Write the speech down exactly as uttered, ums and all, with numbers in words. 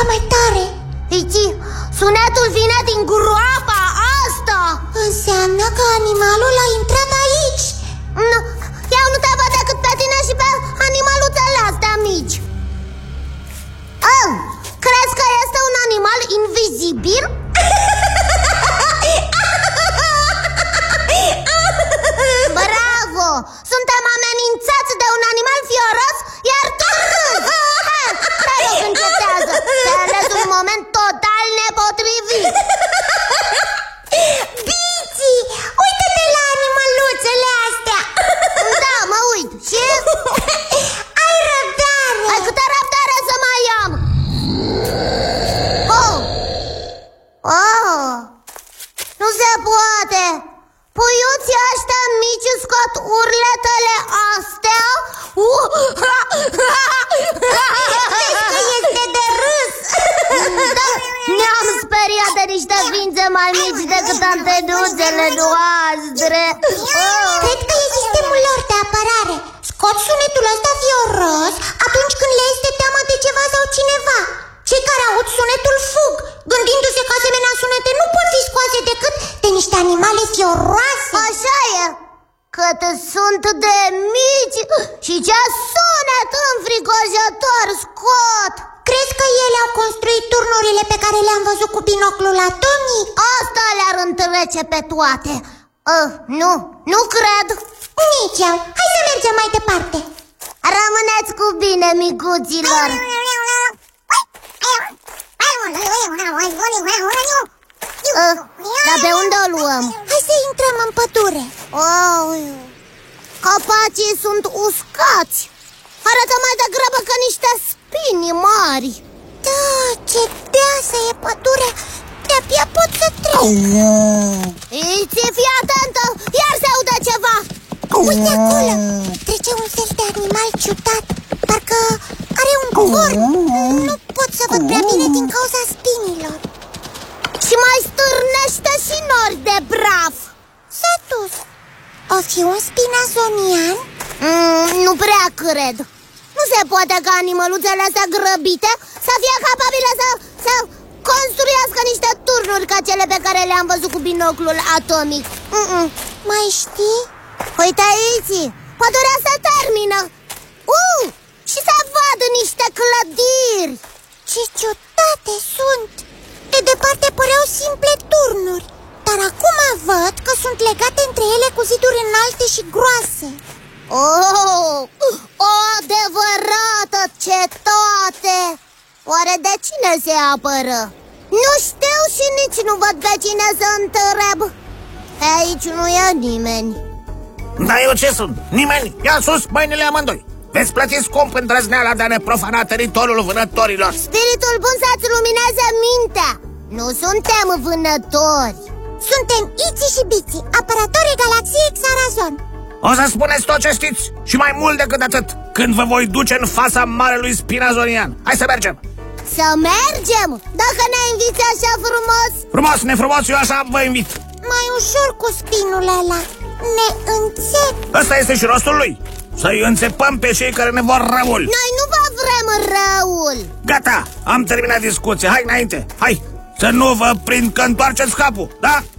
striga mai tare. Iti, sunetul vine din groapa asta. Înseamnă că animalul a intrat aici. Nu, eu nu te văd decât pe tine și pe animaluțele astea mici. Oh, crezi că este un animal invizibil? Bravo! Suntem amenințați de un animal fioros, iar tu râzi! Te rog, încetează! Te-ai ales un moment total nepotrivit! Bici, uite-te la animăluțele astea! Da, mă uit! Și? Ai răbdare! Ai câtă răbdare să mai am? Oh! Oh! Nu se poate! Puiuții ăștia mici scot urletele astea? Crezi că este de râs? Da, ne-am speriat de niște ființe mai mici decât antenuțele noastre. Cred că e sistemul lor de apărare. Scot sunetul ăsta fioros atunci când le este teamă de ceva sau cineva. Cei care aud sunetul fug, gândindu-se că asemenea sunete nu pot fi scoase decât de niște animale fioroase. Așa e, cât sunt de mici și ce sunet înfricoșător scot. Crezi că ele au construit turnurile pe care le-am văzut cu binoclul atomic? Asta le-ar întrece pe toate. uh, Nu, nu cred. Nici eu, hai să mergem mai departe. Rămâneți cu bine, micuților. uh, Dar pe unde o luăm? Hai să intrăm în pădure. Oh, copacii sunt uscați. Arată mai degrabă ca niște spini mari. Da, ce deasă e pădurea. De-abia pot să trec. Iți, fii atentă, iar se aude ceva. Uite acolo, trece un fel de animal ciudat. Parcă are un corn. Nu pot să văd prea bine din cauza spinilor. Și mai stârnește și nori de praf. S-a dus. O fi un spinazonian? mm, Nu prea cred. Nu se poate ca animăluțele astea grăbite să fie capabile să, să construiască niște turnuri ca cele pe care le-am văzut cu binoclul atomic. Mm-mm. Mai știi? Uite aici, pădurea se termină. uh, Și se văd niște clădiri. Ce ciudate sunt! De departe păreau simple turnuri, dar acum văd că sunt legate între ele cu ziduri înalte și groase. Oh, o adevărată cetate! Oare de cine se apără? Nu știu și nici nu văd pe cine să întreb. Aici nu e nimeni. Da, eu ce sunt? Nimeni? Ia sus mâinile amândoi! Veți plăti scump îndrăzneala de a ne profana teritoriul vânătorilor. Spiritul bun să-ți lumineze mintea. Nu suntem vânători. Suntem Iți și Biți, apărătorii galaxiei Xarazon. O să spuneți tot ce știți și mai mult decât atât când vă voi duce în fața marelui spinazonian. Hai să mergem! Să mergem? Dacă ne inviți așa frumos? Frumos, nefrumos, eu așa vă invit. Mai ușor cu spinul ăla. Ne înțep. Ăsta este și rostul lui. Să-i înțepăm pe cei care ne vor răul. Noi nu vă vrem răul. Gata, am terminat discuția. Hai înainte, hai, să nu vă prind că întoarceți capul, da?